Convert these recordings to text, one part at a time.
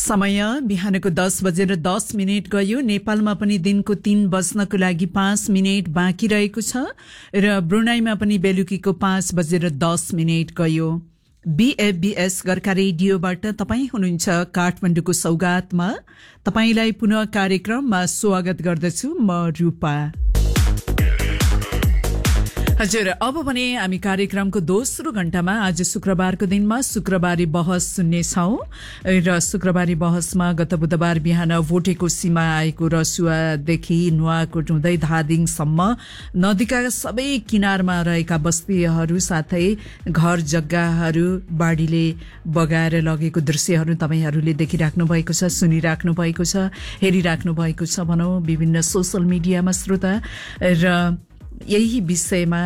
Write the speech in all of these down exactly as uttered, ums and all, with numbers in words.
समय बिहानको दस बजेर दस मिनट गयो। नेपालमा पनि दिनको तीन बज्नको लागि पाँच मिनट बाँकी रहेको छ र ब्रुनाईमा पनि बेलुकीको पाँच बजेर दस मिनट गयो। बीएफबीएस गोर्खा रेडियोबाट तपाईं हुनुहुन्छ काठमाडौँको सौगातमा। तपाईंलाई पुनः कार्यक्रममा स्वागत गर्दछु म रूपा। हजुर, अब भने हामी कार्यक्रमको दोस्रो घण्टामा आज शुक्रबारको दिनमा शुक्रबारी बहस सुन्नेछौं र शुक्रबारी बहसमा गत बुधबार बिहान भोटेको सीमा आएको रसुवादेखि नुवाकोट हुँदै धादिङसम्म नदीका सबै किनारमा रहेका बस्तीहरू साथै घर जग्गाहरू बाढीले बगाएर लगेको दृश्यहरू तपाईहरूले देखिराख्नु भएको छ, सुनिराख्नु भएको छ, हेरिराख्नु भएको छ भनौं विभिन्न सोशल मिडियामा श्रोता। र यही विषयमा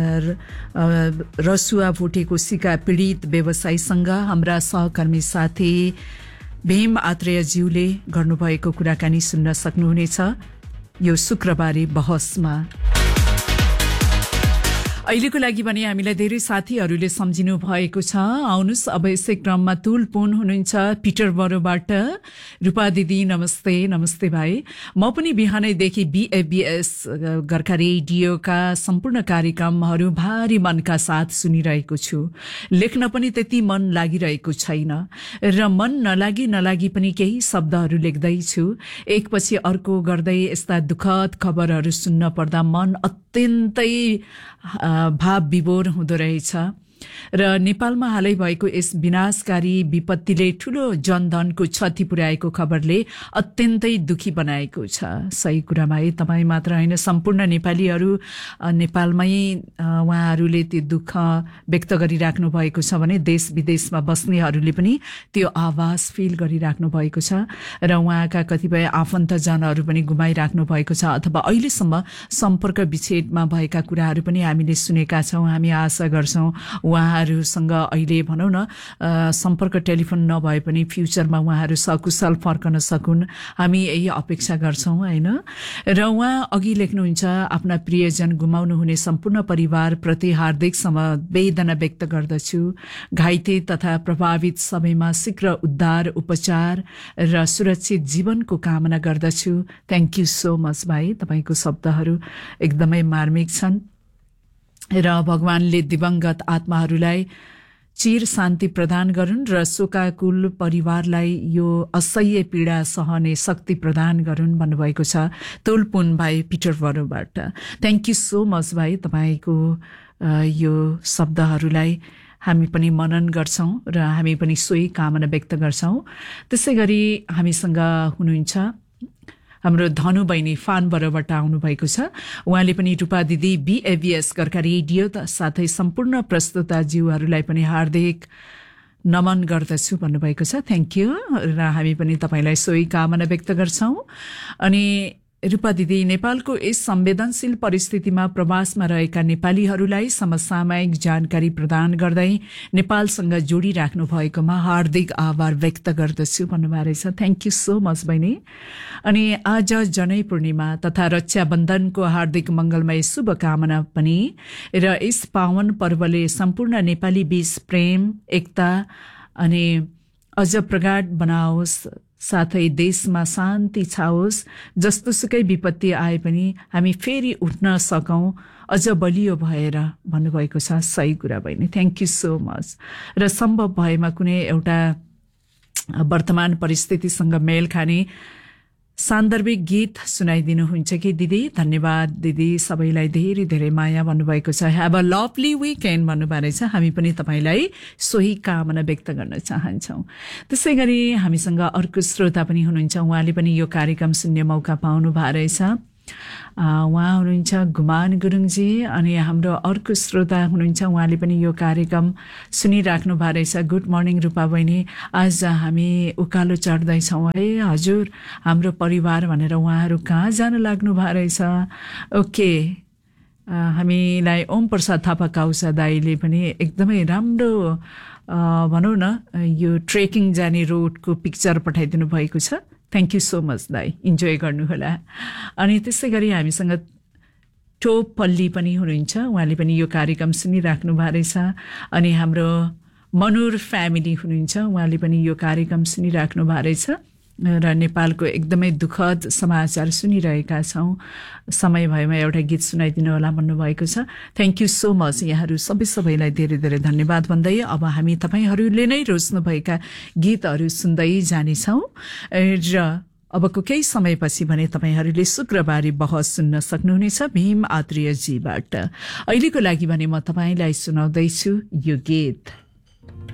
रसुवा भोटेको सिका पीडित व्यवसायीसँग हाम्रा सहकर्मी साथी भीम आत्रेयज्यूले गर्नुभएको कुराकानी सुन्न सक्नुहुनेछ यो शुक्रबारी बहसमा। अहिलेको लागि भने हामीलाई धेरै साथीहरूले सम्झिनु भएको छ। आउनुस् अब यसै क्रममा तुलपुन हुनुहुन्छ पिटर बरोबाट। रूपा दिदी नमस्ते। नमस्ते भाइ। म पनि बिहानैदेखि बीएफबीएस गोर्खा रेडियोका सम्पूर्ण कार्यक्रमहरू भारी मनका साथ सुनिरहेको छु। लेख्न पनि त्यति मन लागिरहेको छैन र मन नलागी नलागी पनि केही शब्दहरू लेख्दैछु। एकपछि अर्को गर्दै यस्ता दुखद खबरहरू सुन्न पर्दा मन अत्यन्तै भाव विभोर हुँदो रहेछ र नेपालमा हालै भएको यस विनाशकारी विपत्तिले ठूलो जनधनको क्षति पुर्याएको खबरले अत्यन्तै दुखी बनाएको छ। सही कुरामा है, तपाईँ मात्र होइन सम्पूर्ण नेपालीहरू नेपालमै उहाँहरूले त्यो दुःख व्यक्त गरिराख्नु भएको छ भने देश विदेशमा बस्नेहरूले पनि त्यो आवाज फिल गरिराख्नु भएको छ र उहाँका कतिपय आफन्तजनहरू पनि गुमाइराख्नु भएको छ अथवा अहिलेसम्म सम्पर्क विच्छेदमा भएका कुराहरू पनि हामीले सुनेका छौं। हामी आशा गर्छौं उहाँहरूसँग अहिले भनौं न सम्पर्क टेलिफोन नभए पनि फ्युचरमा उहाँहरू सकुशल फर्कन सकुन्, हामी यही अपेक्षा गर्छौं हैन। र उहाँ अघि लेख्नुहुन्छ आफ्ना प्रियजन गुमाउनु हुने सम्पूर्ण परिवार प्रति हार्दिक संवेदना व्यक्त गर्दछु। घाइते तथा प्रभावित सबैमा शीघ्र उद्धार, उपचार र सुरक्षित जीवनको कामना गर्दछु। थ्यांक यू सो मच भाइ, तपाईको शब्दहरू एकदमै मार्मिक छन् र भगवानले दिवंगत आत्माहरूलाई चिर शान्ति प्रदान गरून् र शोकाकुल परिवारलाई यो असह्य पीडा सहने शक्ति प्रदान गरून् भन्नुभएको छ तुलपुन भाइ Peter बरोबाट। Thank you so much भाइ, तपाईको यो शब्दहरूलाई हामी पनि मनन गर्छौं र हामी पनि सोही कामना व्यक्त गर्छौं। त्यसैगरी हामीसँग हुनुहुन्छ हाम्रो धनु बहिनी फानबरबाट आउनु भएको छ। उहाँले पनि रूपा दिदी बीएफबीएस गोर्खा रेडियो साथै सम्पूर्ण प्रस्तुताज्यूहरूलाई पनि हार्दिक नमन गर्दछु भन्नुभएको छ। थ्यांक यू र हामी पनि तपाईलाई सोही कामना व्यक्त गर्छौं। अनि रूपा दिदी, नेपालको यस संवेदनशील परिस्थितिमा प्रवासमा रहेका नेपालीहरूलाई समसामयिक जानकारी प्रदान गर्दै नेपालसँग जोडिराख्नु भएकोमा हार्दिक आभार व्यक्त गर्दछु भन्नुभएको रहेछ। थ्यांक यू सो मच बहिनी। अनि आज जनै पूर्णिमा तथा रक्षाबन्धनको हार्दिक मंगलमय शुभकामना पनि र यस पावन पर्वले सम्पूर्ण नेपाली बीच प्रेम, एकता अनि अझ प्रगाढ बनाओस्, साथै देशमा शान्ति छाओस्। जस्तो सुकै विपत्ति आए पनि हामी फेरि उठ्न सकौं अझ बलियो भएर भन्नुभएको छ। सही कुरा बहिनी, थ्यांक यू सो मच। र सम्भव भएमा कुनै एउटा वर्तमान परिस्थितिसँग मेल खाने सान्दर्भिक गीत सुनाइदिनुहुन्छ कि दिदी? धन्यवाद दिदी, सबैलाई धेरै धेरै माया भन्नुभएको छ। ह्याभ अ लभली विकेन्ड भन्नुभएको रहेछ। हामी पनि तपाईलाई सोही कामना व्यक्त गर्न चाहन्छौं। त्यसै गरी हामीसँग अर्को श्रोता पनि हुनुहुन्छ। उहाँले पनि यो कार्यक्रम सुन्ने मौका पाउनु भएको रहेछ। उहाँ हुनुहुन्छ गुमान गुरुङजी। अनि हाम्रो अर्को श्रोता हुनुहुन्छ, उहाँले पनि यो कार्यक्रम सुनिराख्नु भएको रहेछ। गुड मर्निङ रूपा बहिनी, आज हामी उकालो चढ्दैछौँ है हजुर हाम्रो परिवार भनेर उहाँहरू कहाँ जान लाग्नु भएको रहेछ। ओके, हामीलाई ओम प्रसाद थापा काउसा दाईले पनि एकदमै राम्रो भनौँ न यो ट्रेकिङ जाने रोडको पिक्चर पठाइदिनु भएको छ। थ्यांक यू सो मच दाई, इन्जोय गर्नुहोला। अनि त्यसै गरी हामीसँग टोपल्ली पनि हुनुहुन्छ। उहाँले पनि यो कार्यक्रम सुनिराख्नु भएको रहेछ। अनि हाम्रो मनोर फ्यामिली हुनुहुन्छ, उहाँले पनि यो कार्यक्रम सुनिराख्नु भएको रहेछ र नेपालको एकदमै दुःखद समाचार सुनिरहेका छौँ। समय भएमा एउटा गीत सुनाइदिनु होला भन्नुभएको छ। Thank you so much. यहाँहरू सबै सबैलाई धेरै धेरै धन्यवाद भन्दै अब हामी तपाईँहरूले नै रोज्नुभएका गीतहरू सुन्दै जानेछौँ र अबको केही समयपछि भने तपाईँहरूले शुक्रबारे बहस सुन्न सक्नुहुनेछ भीम आत्रेयजीबाट। अहिलेको लागि भने म तपाईँलाई सुनाउँदैछु यो गीत।